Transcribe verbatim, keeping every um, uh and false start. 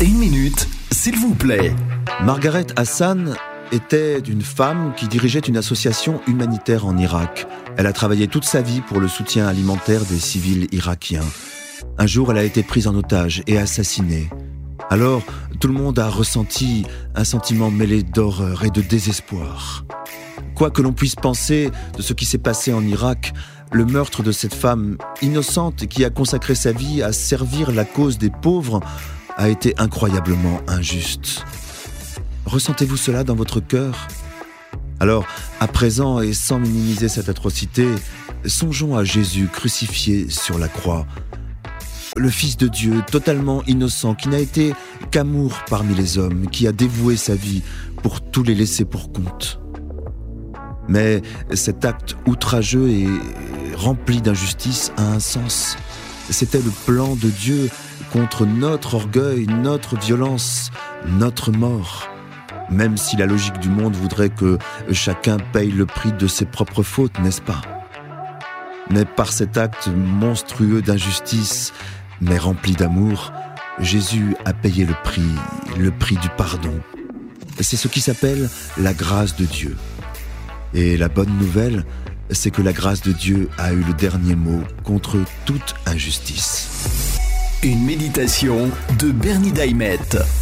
Une minute, s'il vous plaît. Margaret Hassan était une femme qui dirigeait une association humanitaire en Irak. Elle a travaillé toute sa vie pour le soutien alimentaire des civils irakiens. Un jour, elle a été prise en otage et assassinée. Alors, tout le monde a ressenti un sentiment mêlé d'horreur et de désespoir. Quoi que l'on puisse penser de ce qui s'est passé en Irak, le meurtre de cette femme innocente qui a consacré sa vie à servir la cause des pauvres a été incroyablement injuste. Ressentez-vous cela dans votre cœur ? Alors, à présent et sans minimiser cette atrocité, songeons à Jésus crucifié sur la croix. Le Fils de Dieu, totalement innocent, qui n'a été qu'amour parmi les hommes, qui a dévoué sa vie pour tous les laisser pour compte. Mais cet acte outrageux et rempli d'injustice a un sens. C'était le plan de Dieu contre notre orgueil, notre violence, notre mort. Même si la logique du monde voudrait que chacun paye le prix de ses propres fautes, n'est-ce pas ? Mais par cet acte monstrueux d'injustice, mais rempli d'amour, Jésus a payé le prix, le prix du pardon. C'est ce qui s'appelle la grâce de Dieu. Et la bonne nouvelle, c'est que la grâce de Dieu a eu le dernier mot contre toute injustice. Une méditation de Bernie Daimet.